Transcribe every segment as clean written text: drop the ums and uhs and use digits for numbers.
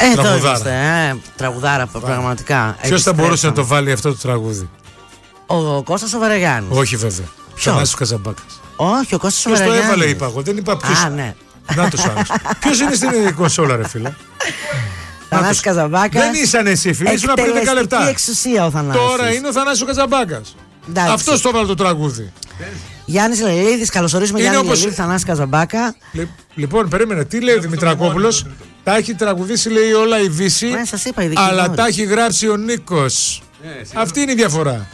Εδώ είμαστε, τραγουδάρα πραγματικά. Ποιος θα μπορούσε να το βάλει αυτό το τραγούδι? Ο Κώστας ο Βαραγιάννης. Όχι βέβαια. Θανάσης Καζαμπάκας. Όχι, ο Κώστας ο Ποιος το Βαραγιάννης. έβαλε, είπα εγώ. Δεν είπα ποιος. Ναι. Να τους άλλους. Ποιος είναι στην κονσόλα, ρε φίλε? Θανάσης Καζαμπάκας. Δεν ήσαν εσύ, φίλε. Ήσουν πριν 10 λεπτά. Εκτελεστική εξουσία ο Θανάσης. Τώρα είναι ο Θανάσης ο Καζαμπάκας. Αυτός το έβαλε το τραγούδι. Γιάννης Λελίδης, καλωσορίζουμε Γιάννη Λελίδη, Θανάση Καζαμπάκα. Λοιπόν, περίμενε, τι λέει ο Δημητρακόπουλος? Τα έχει τραγουδήσει, λέει, όλα η Δύση, αλλά τα έχει γράψει ο Νίκος. Αυτή είναι η διαφορά.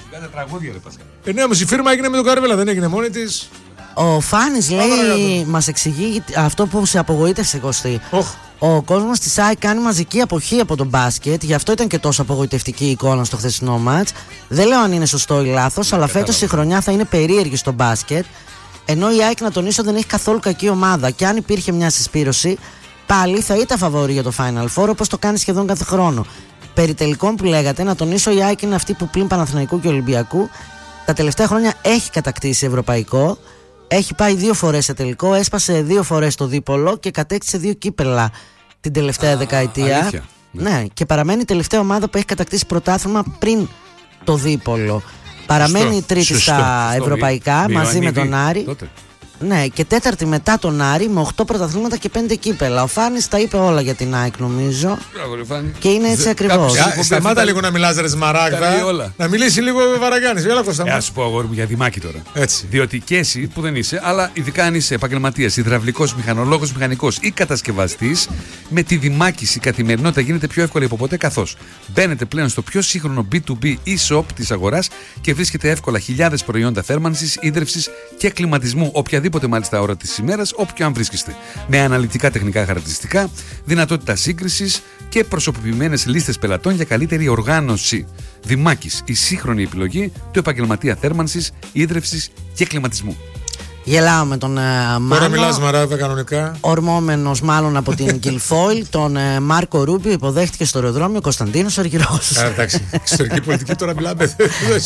Ναι, όμως η φίρμα έγινε με τον Καρβέλα, δεν έγινε μόνη της. Ο Φάνης λέει, μας εξηγεί αυτό που σε απογοήτευσε, Κωστή. Ο κόσμος της ΑΕΚ κάνει μαζική αποχή από τον μπάσκετ, γι' αυτό ήταν και τόσο απογοητευτική η εικόνα στο χθεσινό μάτς. Δεν λέω αν είναι σωστό ή λάθος, αλλά φέτος η χρονιά θα είναι περίεργη στο μπάσκετ. Ενώ η ΑΕΚ, να τονίσω, δεν έχει καθόλου κακή ομάδα. Και αν υπήρχε μια συσπήρωση, πάλι θα ήταν φαβορί για το Final Four, όπως το κάνει σχεδόν κάθε χρόνο. Περί τελικών που λέγατε, να τονίσω, η ΑΕΚ είναι αυτή που πλην Παναθηναϊκού και Ολυμπιακού τα τελευταία χρόνια έχει κατακτήσει ευρωπαϊκό. Έχει πάει 2 φορές σε τελικό, έσπασε 2 φορές το δίπολο και κατέκτησε 2 κύπελα την τελευταία δεκαετία. Αλήθεια. Ναι, και παραμένει η τελευταία ομάδα που έχει κατακτήσει πρωτάθλημα πριν το δίπολο. Παραμένει η τρίτη στα ευρωπαϊκά μαζί με τον Άρη. Τότε. Ναι, και τέταρτη μετά τον Άρη με 8 πρωταθλήματα και 5 κύπελα. Ο Φάνης τα είπε όλα για την ΑΕΚ, νομίζω. Και είναι έτσι ακριβώς. Σταμάτα λίγο να μιλάς, ρε Σμαράγδα. Να μιλήσει λίγο ο Βαραγιάννης. Να σου πω, αγόρι μου, για Δημάκη τώρα. Έτσι. Διότι και εσύ που δεν είσαι, αλλά ειδικά αν είσαι επαγγελματίας, υδραυλικός, μηχανολόγος, μηχανικός ή κατασκευαστής, με τη Δημάκης η καθημερινότητα γίνεται πιο εύκολη από ποτέ, καθώς μπαίνετε πλέον στο πιο σύγχρονο B2B e-shop της αγοράς και βρίσκετε εύκολα χιλιάδες προϊόντα θέρμανσης, ίδρυυσης και κλιματισμού, οποιαδήποτε μάλιστα ώρα της ημέρας, όπου και αν βρίσκεστε. Με αναλυτικά τεχνικά χαρακτηριστικά, δυνατότητα σύγκρισης και προσωποποιημένες λίστες πελατών για καλύτερη οργάνωση. Δημάκης, η σύγχρονη επιλογή του επαγγελματία θέρμανσης, ίδρυυσης και κλιματισμού. Γελάω με τον Μάνο. Τώρα μιλάς Μαράβα κανονικά. Ορμόμενος μάλλον από την Κιλφόιλ, τον Μάρκο Ρούμπιο υποδέχτηκε στο αεροδρόμιο Κωνσταντίνος Αργυρός. Εντάξει, εξωτερική πολιτική τώρα μιλάμε.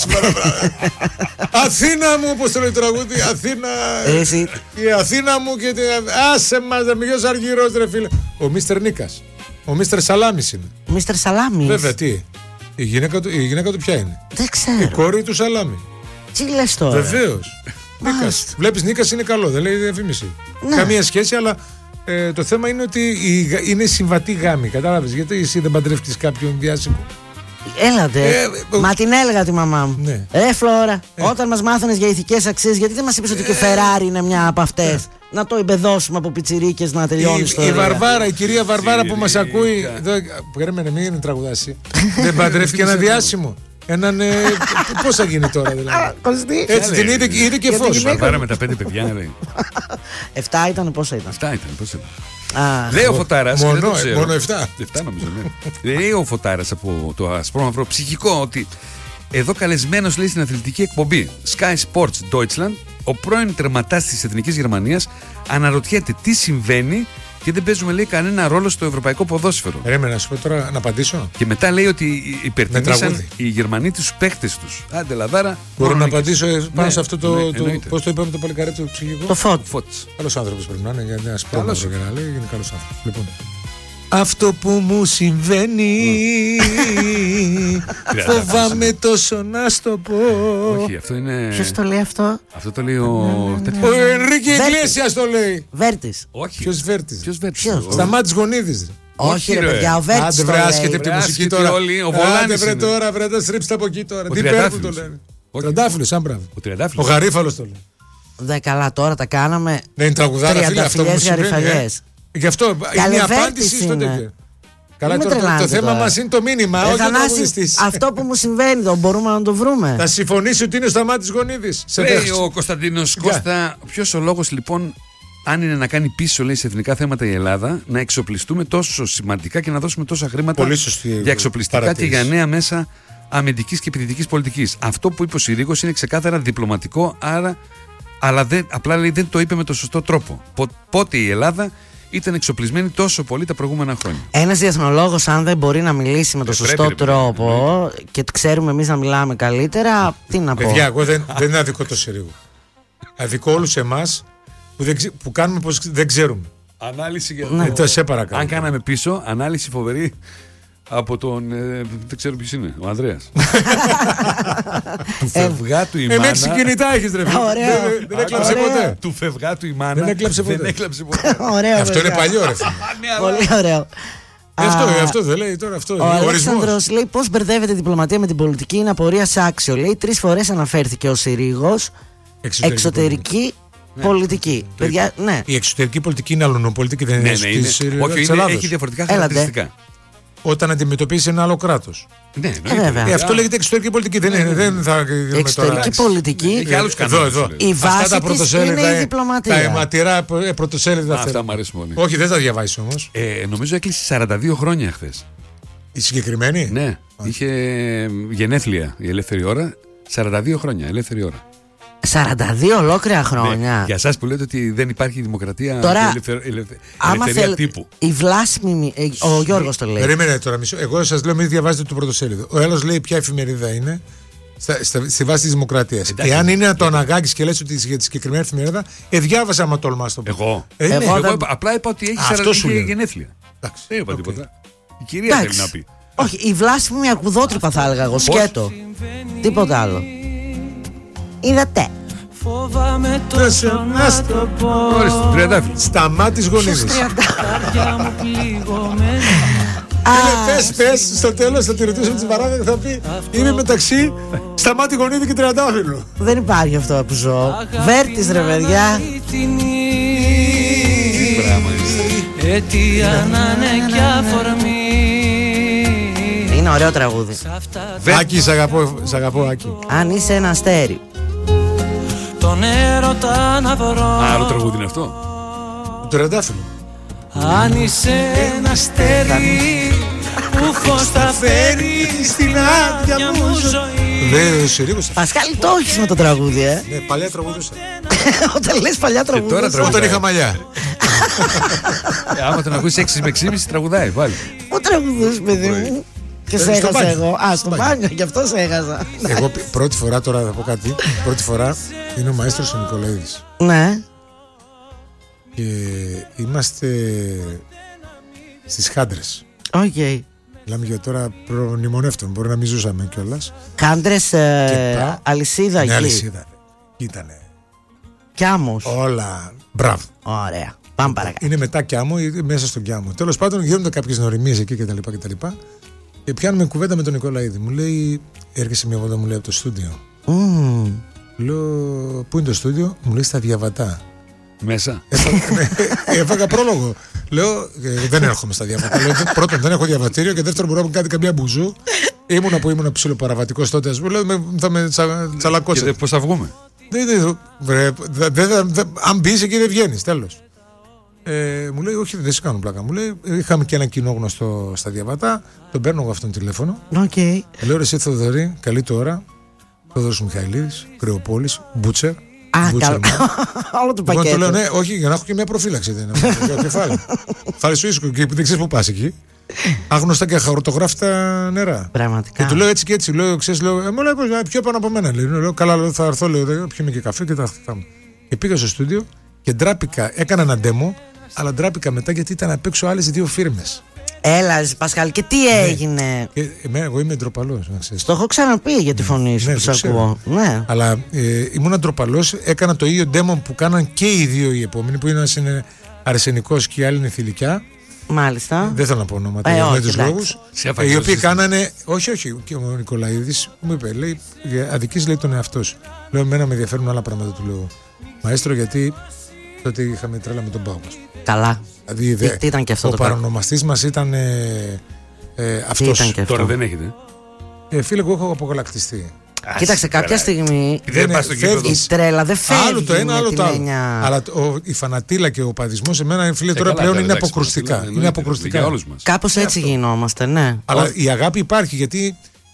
Αθήνα μου, όπως το λέει το τραγούδι, Αθήνα. Η Αθήνα μου και άσε μας, Μιγιός Αργυρός, ρε φίλε. Ο Μίστερ Νίκας. Ο Μίστερ Σαλάμις είναι. Μίστερ Σαλάμις. Βέβαια, τι. Η γυναίκα του ποια είναι? Δεν ξέρω. Η κόρη του Σαλάμι. Τι λες τώρα? Βεβαίως. Νίκας. Βλέπεις, Νίκας είναι καλό, δεν λέει διαφήμιση. Ναι. Καμία σχέση, αλλά το θέμα είναι ότι είναι συμβατή γάμη. Κατάλαβες, γιατί εσύ δεν παντρεύτηκες κάποιον διάσημο? Έλατε. Μα την έλεγα τη μαμά μου. Ναι. Φλόρα, όταν μας μάθαινες για ηθικές αξίες, γιατί δεν μας είπες ότι και Φεράρι είναι μια από αυτές? Να το εμπεδώσουμε από πιτσιρίκες να τελειώνει το η Βαρβάρα, η κυρία Βαρβάρα που μας ακούει. Περίμενε, μην τραγουδάσει. Δεν παντρεύτηκε ένα διάσημο? Έναν. Πώς θα γίνει τώρα, δηλαδή? Έτσι την είδε και φως. Βαρβάρα με τα 5 παιδιά, λέει. 7 ήταν, πόσα ήταν? 7 ήταν, πόσα ήταν. Λέει ο Φωτάρας. Μόνο 7. 7 νομίζω, ναι. Λέει ο Φωτάρας από το ασπρόμαυρο ψυχικό ότι εδώ καλεσμένος, λέει, στην αθλητική εκπομπή Sky Sports Deutschland, ο πρώην τερματάς της Εθνικής Γερμανίας αναρωτιέται τι συμβαίνει και δεν παίζουμε, λέει, κανένα ρόλο στο ευρωπαϊκό ποδόσφαιρο. Περίμενα να σου πω τώρα να απαντήσω. Και μετά λέει ότι υπερτιμήσαν οι Γερμανοί τους παίκτες τους. Άντε λαδάρα. Μπορώ να απαντήσω πάνω σε αυτό το. Πώς το είπαμε το παλικάρι το ψυχικό? Το Φώτς. Καλός άνθρωπος πρέπει να είναι, για ένα σπρώμα για να λέει, είναι καλός άνθρωπος. Λοιπόν. Αυτό που μου συμβαίνει φοβάμαι τόσο να στο πω. Όχι, αυτό είναι. Ποιος το λέει αυτό? Αυτό το λέει ο. Ο Ενρίκη Ιγκλέσιας το λέει. Βέρτης. Όχι. Ποιος Βέρτης? Σταμάτης Γονίδης. Όχι ρε παιδιά, ο Βέρτης το λέει. Άντε βρε, άσχετη από τη μουσική τώρα. Άντε βρε τώρα, βρε τα στρίψτε από εκεί τώρα. Τι πέφτουν το λένε. Ο Τρεντάφυλλος, αν μπράβο. Ο Γαρίφαλος το λέει. Δε καλά, τώρα τα κάναμε. Δεν είναι τραγουδάρα, φίλε, αυτό που συμβαίνει. Γι' αυτό είναι η απάντηση στο τέτοιο. Καλά, το θέμα μας είναι το μήνυμα, όχι ο τραγουδιστής. Αυτό που μου συμβαίνει, το μπορούμε να το βρούμε. Θα συμφωνήσει ότι είναι ο Σταμάτης Γονίδης. Λέει ο Κωνσταντίνος Κώστα, ποιος ο λόγος λοιπόν, αν είναι να κάνει πίσω, λέει, σε εθνικά θέματα η Ελλάδα, να εξοπλιστούμε τόσο σημαντικά και να δώσουμε τόσα χρήματα για εξοπλιστικά και για νέα μέσα αμυντικής και επιθετικής πολιτικής? Αυτό που είπε ο Συρίγος είναι ξεκάθαρα διπλωματικό, αλλά απλά, λέει, δεν το είπε με το σωστό τρόπο. Πότε η Ελλάδα ήταν εξοπλισμένη τόσο πολύ τα προηγούμενα χρόνια? Ένας διεθνολόγος, αν δεν μπορεί να μιλήσει με το σωστό τρόπο και ξέρουμε εμείς να μιλάμε καλύτερα, τι να πω? Παιδιά, εγώ δεν είναι αδικό το Συρίγο. Αδικό όλους εμάς που κάνουμε πως δεν ξέρουμε. Ανάλυση για σε παρακαλώ. Αν κάναμε πίσω, ανάλυση φοβερή από τον. Δεν ξέρω ποιος είναι, ο Ανδρέας. Του φευγάτου η μάνα. Έξι κινητά έχεις, ρε φίλε. Δεν έκλαψε ποτέ. Του φευγάτου η μάνα. Δεν έκλαψε ποτέ. Αυτό είναι παλιό, ρε φίλε. Πολύ ωραίο. Αυτό δεν λέει τώρα αυτό. Ο Αλέξανδρος λέει πώς μπερδεύεται η διπλωματία με την πολιτική, είναι απορίας άξιο. Λέει 3 φορές αναφέρθηκε ο Συρίγος. Εξωτερική πολιτική. Παιδιά, ναι. Η εξωτερική πολιτική είναι αλλονοπολιτική, δεν είναι όχι, έχει διαφορετικά χαρακτηριστικά. Όταν αντιμετωπίσει ένα άλλο κράτος. Ναι, αυτό λέγεται εξωτερική πολιτική. Δεν θα εξωτερική πολιτική. Έχει άλλους κανόνες. Η βάση της είναι η διπλωματία. Τα αιματηρά πρωτοσέλιδα. Αυτά μου αρέσουν πολύ. Όχι, δεν τα διαβάζεις όμως. Νομίζω έκλεισε 42 χρόνια χθες. Η συγκεκριμένη. Ναι, είχε γενέθλια η Ελεύθερη Ώρα. 42 χρόνια ελεύθερη ώρα. 42 ολόκληρα χρόνια. Ναι, για εσάς που λέτε ότι δεν υπάρχει δημοκρατία και ελευθερία τύπου. Η βλάσιμη. Ο Γιώργος το λέει. Περίμενε τώρα μισό. Εγώ σας λέω μην διαβάζετε το πρωτοσέλιδο. Ο άλλος λέει ποια εφημερίδα είναι στη βάση της δημοκρατίας. Εάν είναι να το αναγάγεις και λες ότι για τη συγκεκριμένη εφημερίδα, διάβασα άμα τολμάς το πω. Εγώ απλά είπα ότι έχει 40 γενέθλια. Δεν είπα τίποτα. Η κυρία θέλει να πει. Όχι, η βλάσιμη ακουδότρυπα θα έλεγα εγώ. Σκέτο. Τίποτα άλλο. Είδατε. Φοβάμαι τόσο να το πω. Σταμάτης Γονίδης. Πες στο τέλος θα τη ρωτήσουμε τη Βαράγα και θα πει είμαι μεταξύ Σταμάτη Γονίδη και Τριαντάφυλλου. Δεν υπάρχει αυτό που ζω. Βέρτης ρε παιδιά. Αιτία να είναι κι αφορμή. Είναι ωραίο τραγούδι. Άκη, σ' αγαπώ Άκη. Αν είσαι ένα αστέρι. Τον έρωτα να βρω. Άλλο τραγούδι είναι αυτό. Το Τριαντάφυλλου. Αν είσαι ένα αστέρι που φως θα φέρει στην άδεια μου ζωή. Λέει ο Συρίγος. Πασχάλη το έχεις με το τραγούδι, Ναι, παλιά τραγουδούσα. Όταν λες παλιά τραγουδούσα. Όταν είχα μαλλιά. Άμα τον ακούσεις 6 με 6,5 τραγουδάει πάλι. Πού τραγουδούς παιδί μου. Και σε έχασα εγώ. Στο μπάνιο, γι' αυτό σε έχασα. Εγώ πρώτη φορά, τώρα θα πω κάτι. Πρώτη φορά είναι ο μαέστρος ο Νικολαίδης. Ναι. Και είμαστε στις Χάντρες. Οκ. Μιλάμε για τώρα προνημονεύτων. Μπορεί να μην ζούσαμε κιόλας. Χάντρες, αλυσίδα εκεί. Ναι, αλυσίδα. Ήτανε. Κιάμος. Όλα. Μπράβο. Ωραία. Πάμε παρακάτω. Είναι μετά Κιάμο ή μέσα στον Κιάμο. Τέλος πάντων γίνονται κάποιες νοημίες εκεί κτλ. Και πιάνουμε κουβέντα με τον Νικολαίδη. Μου λέει, έρχεσαι μια βόλτα, μου λέει από το στούντιο. Λέω, πού είναι το στούντιο? Μου λέει στα Διαβατά. Μέσα. Έφαγα πρόλογο. Λέω, δεν έρχομαι στα Διαβατά. Λέω, πρώτον, δεν έχω διαβατήριο και δεύτερον, μπορεί να μου κάνει καμιά μπουζού. Ήμουν ψιλοπαραβατικός τότε, ας πούμε. Λέω, θα με τσαλακώσει. Και πώς θα βγούμε? Αν μπεις εκεί δεν βγαίνεις, τέλος. Μου λέει, όχι, δεν σε κάνω πλάκα. Μου λέει, είχαμε και ένα κοινό γνωστό στα Διαβατά. Τον παίρνω εγώ αυτόν τηλέφωνο. Okay. Λέω, ρε εσύ Θοδωρή, καλή του ώρα. Θοδωρός Μιχαηλίδης, Κρεοπόλης, Μπούτσερ. Όλο το πακέτο. Του λέω, ναι, όχι, για να έχω και μια προφύλαξη. Φάλε σου ίσκο και δεν ξέρεις που πας εκεί. Άγνωστα και χαρτογράφητα νερά. Πραγματικά. Και του λέω έτσι και έτσι. Λέω, ξέρεις, μου λέει, πιο πάνω από μένα. Λέω, καλά, λέω, θα έρθω, λέω, πιούμε και καφέ και τα αυτά μου. Και πήγα στο στούντιο και ντράπηκα, έκανα ένα demo, αλλά ντράπηκα μετά γιατί ήταν απ' έξω άλλες 2 φίρμες. Έλα, Πασχάλη, και τι έγινε? Εγώ είμαι ντροπαλός. Το έχω ξαναπεί για τη φωνή σου που σ' ακούω. Ναι. Αλλά ήμουν ντροπαλός, έκανα το ίδιο demo που κάναν και οι 2 οι επόμενοι, που είναι αρσενικός και η άλλη είναι θηλυκιά. Μάλιστα. Δεν θέλω να πω ονόματα για τους λόγους. Οι οποίοι κάνανε. Όχι, και ο Νικολαίδης μου είπε, λέει, αδικείς λέει τον εαυτό σου. Λέω, εμένα με ενδιαφέρουν άλλα πράγματα, του λέω. Μαέστρο, γιατί τότε είχαμε τρέλα με τον Πάο μας. Καλά. Δηλαδή, τι ήταν και αυτό ο παρονομαστής μας ήταν αυτός. Τώρα δεν έχετε. Φίλε, εγώ έχω απογαλακτιστεί. Κοίταξε, κάποια στιγμή η τρέλα δεν φεύγει. Άλλο το ένα, άλλο το άλλο. Αλλά η φανατήλα και ο παδισμός, εμένα, φίλε, τώρα πλέον είναι αποκρουστικά. Είναι αποκρουστικά. Κάπως έτσι γινόμαστε, ναι. Αλλά η αγάπη υπάρχει, γιατί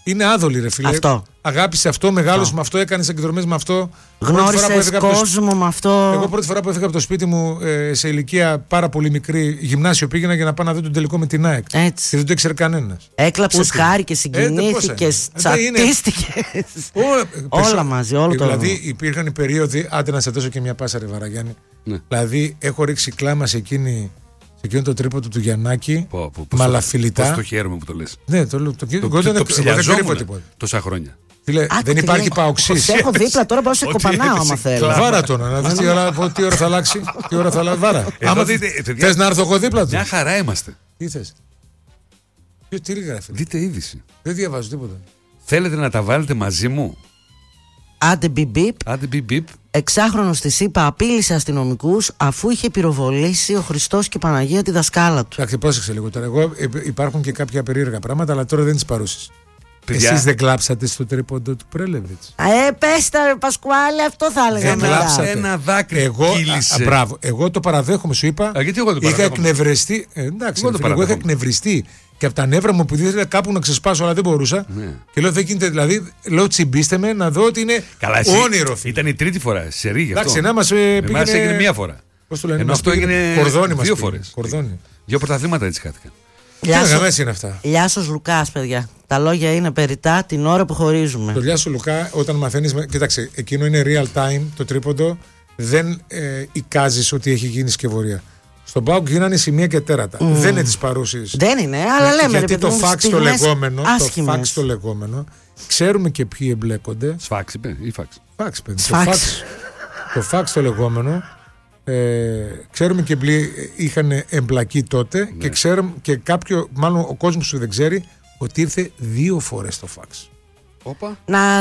Είναι άδολη, ρε φίλε. Αυτό. Αγάπησε αυτό, μεγάλωσε με αυτό, έκανε εκδρομές με αυτό. Γνώρισες κόσμο με αυτό. Εγώ πρώτη φορά που έφυγα από το σπίτι μου σε ηλικία πάρα πολύ μικρή, γυμνάσιο πήγαινα για να πάω να δω τον τελικό με την ΑΕΚ. Έτσι. Και δεν το ήξερε κανένας. Έκλαψες, χάρηκες, συγκινήθηκες, τσατίστηκες. Όλα μαζί, όλο το. Δηλαδή υπήρχαν οι περίοδοι. Άντε να σε δώσω και μια πάσα, ρε Βαραγιάννη. Ναι. Δηλαδή έχω ρίξει κλάμα σε εκείνο το τρίποντο του Γιαννάκη. Μαλαφιλιτά. Πώς το χαίρομαι που το λες. Ναι, το ψιλιαζόμουν τόσα χρόνια. Δεν υπάρχει παοξής. Σε έχω δίπλα τώρα, μπορώ να σε κοπανάω άμα θέλω. Βάρα τώρα, να δεις τι ώρα θα αλλάξει. Τι ώρα θα αλλάξει. Βάρα. Θες να έρθω εγώ δίπλα του. Μια χαρά είμαστε. Τι θες. Τι γράφει. Δείτε είδηση. Δεν διαβάζω τίποτα. Θέλετε να τα βάλετε μαζί μου. Άντε μπιπ. Εξάχρονος στη ΣΥΠΑ απείλησε αστυνομικούς αφού είχε πυροβολήσει ο Χριστός και η Παναγία τη δασκάλα του. Εντάξει, πρόσεξε λίγο τώρα. Υπάρχουν και κάποια περίεργα πράγματα, αλλά τώρα δεν τις παρούσεις. Εσείς δεν κλάψατε στο τρίποντο του Πρέλεβιτς. Πες τα ρε Πασκουάλη, αυτό θα έλεγα. Δεν κλάψατε. Ένα δάκρυ κύλησε. Μπράβο, εγώ το παραδέχομαι, σου είπα. Γιατί εγώ το είχα εκνευριστεί. Εντάξει, εγώ είχα εκνευριστεί και από τα νεύρα μου που ήθελα κάπου να ξεσπάσω, αλλά δεν μπορούσα. Ναι. Και λέω, δεν γίνεται, δηλαδή, λέω τσιμπήστε με να δω ότι είναι όνειρο. Ήταν η τρίτη φορά σε ρίγη. Εντάξει, να μας πήγαινε. Έγινε μία φορά. Πώς το λένε, ενώ αυτό έγινε δύο φορές. Δύο πρωταθλήματα έτσι χάθηκαν. Λιάσος Λουκάς, παιδιά. Τα λόγια είναι περιττά την ώρα που χωρίζουμε. Το Λιάσο Λουκά, όταν μαθαίνεις. Κοίταξε, εκείνο είναι real time το τρίποντο. Δεν εικάζεις ότι έχει γίνει σκευωρία. Στον ΠΑΟΚ γίνανε σημεία και τέρατα. Δεν είναι τις παρούσεις. Δεν είναι, αλλά λέμε. Γιατί το φάξ το λεγόμενο. Ξέρουμε και ποιοι εμπλέκονται. Σφάξ είπε ή φάξ. Το φάξ το λεγόμενο. Ξέρουμε και ποιοι είχαν εμπλακεί τότε. Ναι. Και ξέρουμε και κάποιο, μάλλον ο κόσμος σου δεν ξέρει, ότι ήρθε 2 φορές το φάξ. Όπα. Να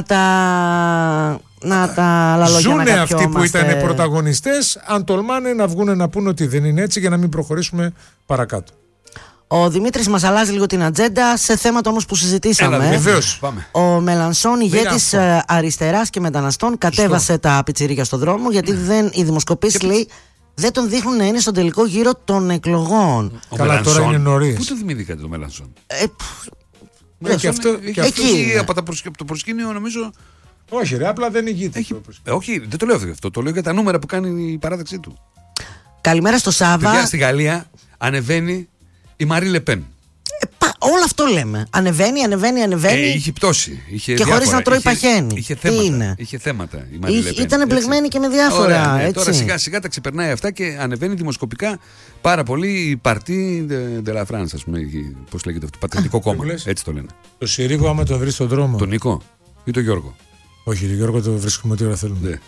τα λαλόγια να ζουνε αυτοί που ήταν πρωταγωνιστές, αν τολμάνε να βγουν να πούνε ότι δεν είναι έτσι, για να μην προχωρήσουμε παρακάτω. Ο Δημήτρης μας αλλάζει λίγο την ατζέντα σε θέματα όμως που συζητήσαμε. Βεβαίως. Ο Μελανσόν, ηγέτης αριστεράς και μεταναστών, κατέβασε τα πιτσιρίκια στον δρόμο, γιατί οι δημοσκοπήσεις λέει δεν τον δείχνουν να είναι στον τελικό γύρο των εκλογών. Καλά, τώρα είναι νωρίς. Πού το θυμηθήκατε το Μελανσόν? Και αυτό από το προσκήνιο νομίζω. Όχι, ρε, απλά δεν ηγείται. Όχι, δεν το λέω αυτό. Το λέω για τα νούμερα που κάνει η παράταξή του. Καλημέρα στο Σάβα. Παιδιά, στη Γαλλία ανεβαίνει η Μαρί Λεπέν. Όλο αυτό λέμε. Ανεβαίνει. Είχε πτώση. Και χωρίς να τρώει παχαίνει. Είχε θέματα η Μαρί Λεπέν. Ήταν εμπλεγμένη και με διάφορα. Ωραία, έτσι. Τώρα σιγά σιγά τα ξεπερνάει αυτά και ανεβαίνει δημοσκοπικά πάρα πολύ η Παρτί de la France, ας πούμε. Πώς λέγεται αυτό, Πατριωτικό κόμμα. Έτσι το λένε. Το Συρίγο, άμα τον βρει στον δρόμο. Τον Νίκο ή τον Γιώργο? Όχι, τον Γιώργο το βρίσκουμε ό,τι ώρα θέλουμε. Ναι.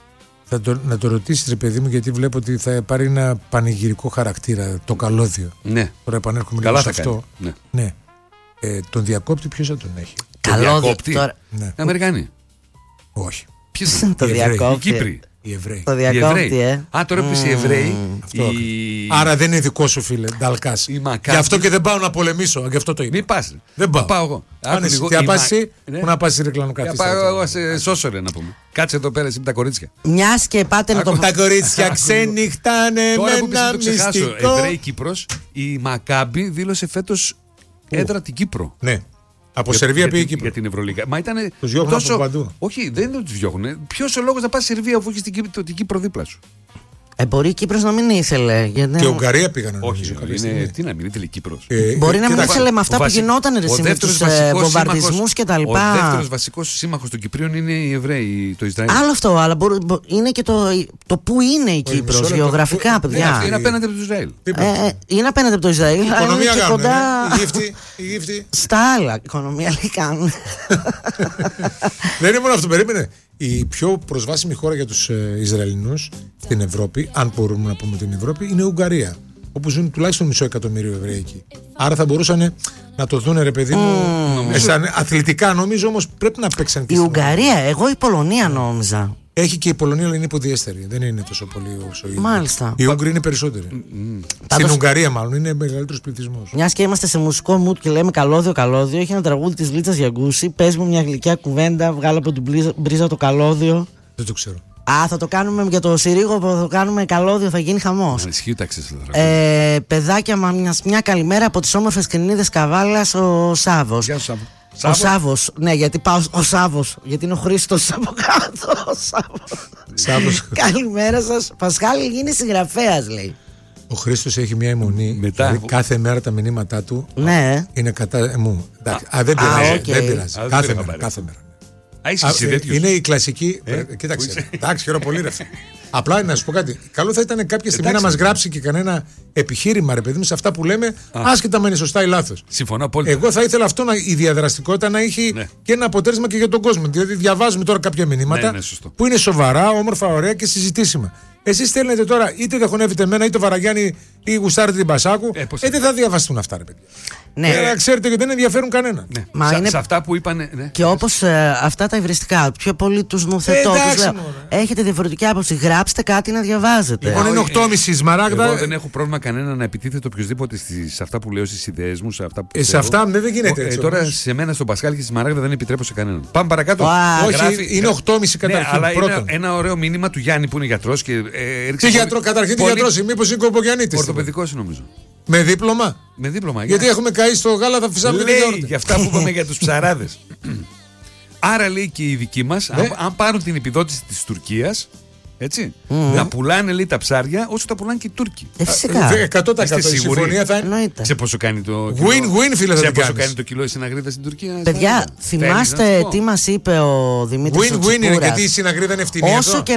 Να το ρωτήσεις, ρε παιδί μου, γιατί βλέπω ότι θα πάρει ένα πανηγυρικό χαρακτήρα το καλώδιο. Ναι. Τώρα επανέρχομαι λίγο σε αυτό. Ναι. Τον διακόπτη ποιος θα τον έχει? Καλώδιο. Τώρα... Ναι. Αμερικανοί. Όχι. Ποιοι είναι? Το διακόπτη. Οι Κύπροι. Οι Εβραίοι. Το διακόπτη, τώρα πεις οι Εβραίοι. Άρα δεν είναι δικό σου, φίλε, Νταλκάς. Γι' αυτό και δεν πάω να πολεμήσω. Γι' αυτό το είπα. Μην πας. Δεν πάω. Πάω εγώ. Τι θα πας εσύ? Πού να πας εσύ, Θα πάω εγώ σε Σόσορε να πούμε. Κάτσε εδώ πέρα εσύ με τα κορίτσια. Μιας και πάτε να το... Τα κορίτσια ξενυχτάνε με ένα μυστικό. Εβραίοι Κύπρος, η Μακάμπι δήλωσε φέτος έδρα την Κύπρο. Ναι. Από Σερβία πήγε Κύπρο. Για την Ευρωλίγα. Μα ήταν. Τους διώχνουν από παντού. Όχι, δεν τους διώχνουν. Ποιος ο λόγος να πας στη Σερβία αφού έχεις την Κύπρο δίπλα σου? Μπορεί η Κύπρος να μην ήθελε. Γιατί... Και η Ουγγαρία πήγανε. Όχι, τι να μην ήθελε η Κύπρος. Μπορεί να μην ήθελε με αυτά που γινόταν με τους βομβαρδισμούς και τα λοιπά. Ο δεύτερος βασικός σύμμαχος των Κυπρίων είναι οι Εβραίοι, το Ισραήλ. Άλλο αυτό, αλλά είναι και το πού είναι η Κύπρος γεωγραφικά, παιδιά. Είναι απέναντι από το Ισραήλ. Είναι απέναντι από το Ισραήλ. Οικονομία κάνουν. Η γύφτη. Στα άλλα, οικονομία λέει κάνουν. Δεν είναι μόνο αυτό, περίμενε. Η πιο προσβάσιμη χώρα για τους Ισραηλινούς στην Ευρώπη, αν μπορούμε να πούμε την Ευρώπη, είναι η Ουγγαρία. Όπου ζουν τουλάχιστον 500.000 Εβραίοι εκεί. Άρα θα μπορούσαν να το δουν, ρε παιδί μου. Αθλητικά νομίζω, όμως πρέπει να παίξαν και η Ουγγαρία, εγώ η Πολωνία νόμιζα. Έχει και η Πολωνία, αλλά είναι υποδιέστερη. Δεν είναι τόσο πολύ όσο η. Μάλιστα. Οι Ούγγροι είναι περισσότεροι. Στην Ουγγαρία, μάλλον, είναι μεγαλύτερος πληθυσμός. Μιας και είμαστε σε μουσικό mood και λέμε καλώδιο, έχει ένα τραγούδι της Λίτσας Γιαγκούση. Πες μου μια γλυκιά κουβέντα, βγάλω από την μπρίζα το καλώδιο. Δεν το ξέρω. Θα το κάνουμε για το Συρίγο, θα το κάνουμε καλώδιο, θα γίνει χαμός. Παιδάκια, μια καλημέρα από τις όμορφες Κρινίδες Καβάλας, ο Σάβος. Γεια σου, Σάβο. Ο Σάβος. Ναι, γιατί πάω ο Σάβος. Γιατί είναι ο Χρήστος από κάτω. Ο Σάβος. Καλημέρα σας. Πασχάλη, γίνει συγγραφέας, λέει. Ο Χρήστος έχει μια αιμονή. Δηλαδή κάθε μέρα τα μηνύματά του είναι κατά μου. Δεν πειράζει. Κάθε μέρα. Είναι η κλασική. Κοίταξε. Εντάξει, χαίρομαι πολύ, ρε. Απλά να σου πω κάτι. Καλό θα ήταν κάποια στιγμή να μας γράψει και κανένα επιχείρημα, ρε παιδί μου, σε αυτά που λέμε, άσχετα με είναι σωστά ή λάθος. Συμφωνώ απόλυτα. Εγώ θα ήθελα αυτό η διαδραστικότητα να έχει και ένα αποτέλεσμα και για τον κόσμο. Δηλαδή, διαβάζουμε τώρα κάποια μηνύματα που είναι σοβαρά, όμορφα, ωραία και συζητήσιμα. Εσείς στέλνετε τώρα, είτε δεν χωνεύετε εμένα, είτε το Βαραγιάννη, ή γουστάρετε την Πασάκου, δεν θα διαβαστούν αυτά, ρε παιδιά. Ναι. Ξέρετε και δεν ενδιαφέρουν κανέναν. Ναι. Σε αυτά που είπαν. Ναι. Και όπως αυτά τα υβριστικά, πιο πολύ τους νουθετώ. Έχετε διαφορετική άποψη. Γράψτε κάτι να διαβάζετε. Λοιπόν, είναι 8,5 Σμαράγδα. Εγώ δεν έχω πρόβλημα κανένα να επιτίθεται οποιοδήποτε σε αυτά που λέω, στις ιδέες μου, σε αυτά που. Σε αυτά δεν γίνεται έτσι. Τώρα σε μένα στον Πασχάλη και στη Σμαράγδα δεν επιτρέπω σε κανέναν. Πάμε παρακάτω. Όχι, είναι 8,5 καταρχήν. Αλλά είναι ένα ωραίο μήνυμα του Γιάννη που είναι γιατρός. Τι γιατρό, καταρχήν τι γιατρός, μήπως είναι κοπογιαννίτης. Ορθοπαιδικός νομίζω. Με δίπλωμα. Με δίπλωμα. Γιατί έχουμε καεί στο γάλα, θα φυσάμε την γιαούρτι. Για αυτά που είπαμε για τους ψαράδες. Άρα λέει και οι δικοί μας, αν πάρουν την επιδότηση της Τουρκίας, έτσι, να πουλάνε λέει τα ψάρια όσο τα πουλάνε και οι Τούρκοι. Φυσικά. 100% η συμφωνία θα είναι. Σε πόσο κάνει το κιλό. Win-win, φίλε, σε πόσο κάνει το κιλό η συναγρίδα στην Τουρκία. Παιδιά, θυμάστε τι μας είπε ο Δημήτρης Win-win είναι, γιατί η συναγρίδα είναι ευθυνή.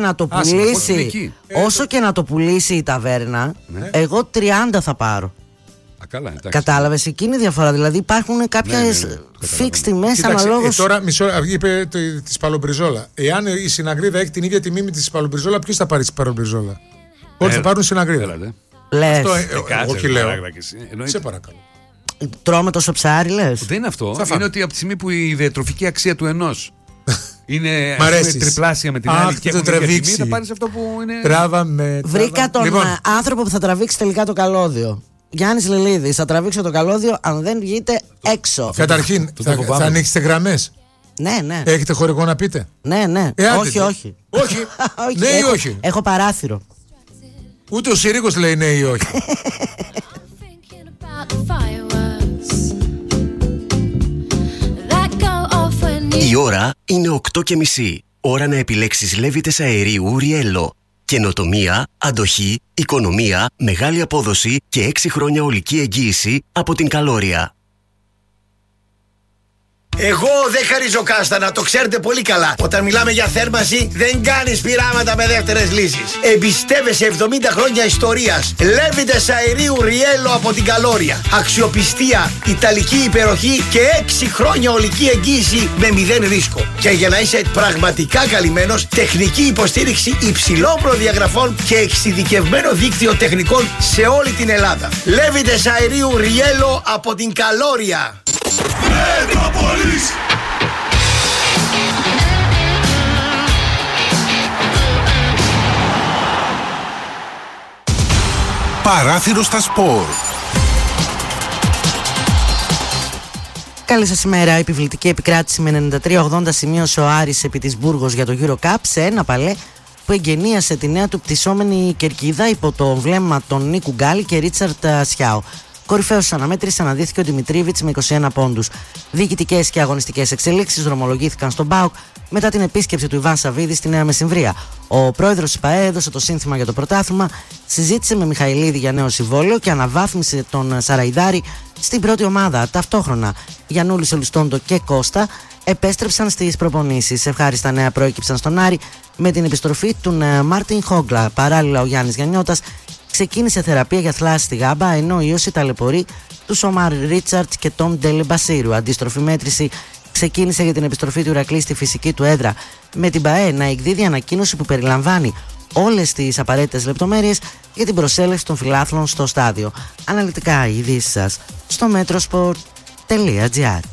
Όσο και να το πουλήσει η ταβέρνα, εγώ 30 θα πάρω. Κατάλαβες, εκείνη η διαφορά. Δηλαδή υπάρχουν κάποιες fix τιμές αναλόγως. Τώρα μισό, είπε τη Σπαλομπριζόλα. Εάν η συναγρίδα έχει την ίδια τιμή με τη Σπαλομπριζόλα, ποιος θα πάρει τη Σπαλομπριζόλα? Όλοι θα πάρουν συναγρίδα. Λες. Όχι, λέω. Σε παρακαλώ. Τρώμε τόσο ψάρι, λες? Δεν είναι αυτό. Είναι ότι από τη στιγμή που η διατροφική αξία του ενός είναι τριπλάσια με την άλλη και έχουν τιμή, θα πάρεις αυτό που είναι. Βρήκα τον άνθρωπο που θα τραβήξει τελικά το καλώδιο. Γιάννης Λελίδης, θα τραβήξω το καλώδιο αν δεν βγείτε έξω. Καταρχήν, θα ανοίξετε γραμμές? Ναι. Έχετε χορηγό να πείτε? Ναι. Όχι. Όχι. Ναι ή όχι? Έχω παράθυρο. Ούτε ο Συρίγος λέει ναι ή όχι. Η ώρα είναι 8:30. Ώρα να επιλέξεις λέβητες αερίου Ριέλο. Καινοτομία, αντοχή, οικονομία, μεγάλη απόδοση και 6 χρόνια ολική εγγύηση από την Καλόρια. Εγώ δεν χαρίζω κάστανα, το ξέρετε πολύ καλά. Όταν μιλάμε για θέρμανση, δεν κάνεις πειράματα με δεύτερες λύσεις. Εμπιστεύεσαι 70 χρόνια ιστορίας. Λέβητες αερίου Ριέλο από την Καλόρια. Αξιοπιστία, ιταλική υπεροχή και 6 χρόνια ολική εγγύηση με 0 ρίσκο. Και για να είσαι πραγματικά καλυμμένος, τεχνική υποστήριξη υψηλών προδιαγραφών και εξειδικευμένο δίκτυο τεχνικών σε όλη την Ελλάδα. Λέβητες αερίου Ριέλο από την Καλόρια. Μετρόπολης. Παράθυρο στα σπορ. Καλή σας ημέρα. Επιβλητική επικράτηση με 93-80 σημείωσε ο Άρης επί της Μπούργος για το Euro Cup σε ένα παλέ που εγκαινίασε τη νέα του πτυσσόμενη κερκίδα υπό το βλέμμα των Νίκου Γκάλη και Ρίτσαρτ Σιάου. Κορυφαίος αναμέτρηση αναδύθηκε ο Δημητρίβιτς με 21 πόντους. Διοικητικές και αγωνιστικές εξελίξεις δρομολογήθηκαν στον ΠΑΟΚ μετά την επίσκεψη του Ιβάν Σαββίδη στη Νέα Μεσημβρία. Ο πρόεδρος της ΠΑΕ έδωσε το σύνθημα για το πρωτάθλημα, συζήτησε με Μιχαηλίδη για νέο συμβόλαιο και αναβάθμισε τον Σαραϊδάρη στην πρώτη ομάδα. Ταυτόχρονα, Γιαννούλης, Ολιστόντο και Κώστα επέστρεψαν στις προπονήσεις. Ευχάριστα νέα προέκυψαν στον Άρη με την επιστροφή του Μάρτιν Χόγκλα. Παράλληλα, ο Γιάννης Γιαννιώτας ξεκίνησε θεραπεία για θλάση στη γάμπα, ενώ η Ιώση ταλαιπωρεί του Ομάρ Ρίτσαρτ και τον Ντέλε Μπασίρου. Αντίστροφη μέτρηση ξεκίνησε για την επιστροφή του Ηρακλή στη φυσική του έδρα, με την ΠΑΕ να εκδίδει ανακοίνωση που περιλαμβάνει όλες τις απαραίτητες λεπτομέρειες για την προσέλευση των φιλάθλων στο στάδιο. Αναλυτικά οι ειδήσεις σας στο metrosport.gr.